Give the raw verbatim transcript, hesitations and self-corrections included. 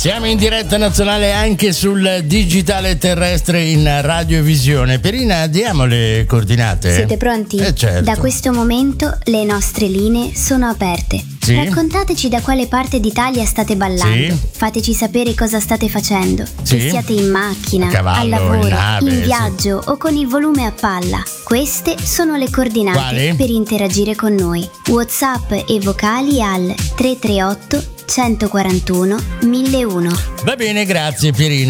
Siamo in diretta nazionale anche sul digitale terrestre in radiovisione. Perina, diamo le coordinate. Siete pronti? Eh certo. Da questo momento le nostre linee sono aperte. Sì. Raccontateci da quale parte d'Italia state ballando. Sì. Fateci sapere cosa state facendo. Sì. Che siate in macchina, A cavallo, al lavoro, in nave, in sì. viaggio o con il volume a palla. Queste sono le coordinate Quali? per interagire con noi. WhatsApp e vocali al tre tre otto centoquarantuno mille uno. Va bene, grazie Pierina.